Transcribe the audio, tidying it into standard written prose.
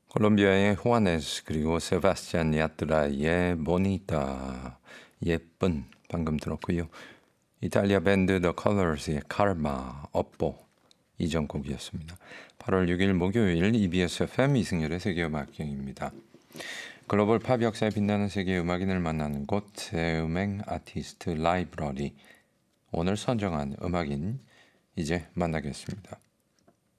콜롬비아의 호아네스 그리고 세바스찬 야트라의 모니타 예쁜 방금 들었고요. 이탈리아 밴드 더 컬러스의 카르마 업보 이전곡이었습니다. 8월 6일 목요일 EBS FM 이승열의 세계음악경입니다. 글로벌 팝 역사에 빛나는 세계 음악인을 만나는 곳 새음행 아티스트 라이브러리 오늘 선정한 음악인 이제 만나겠습니다.